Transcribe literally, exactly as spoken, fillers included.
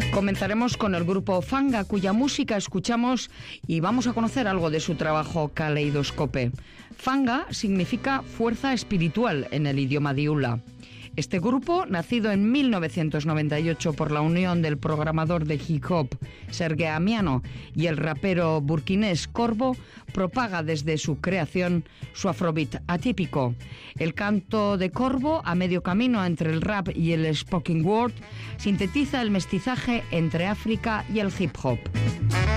Comenzaremos con el grupo Fanga, cuya música escuchamos y vamos a conocer algo de su trabajo Caleidoscope. Fanga significa fuerza espiritual en el idioma diula. Este grupo, nacido en mil novecientos noventa y ocho por la unión del programador de hip hop Serge Amiano y el rapero burkinés Corvo, propaga desde su creación su afrobeat atípico. El canto de Corvo, a medio camino entre el rap y el spoken word, sintetiza el mestizaje entre África y el hip hop.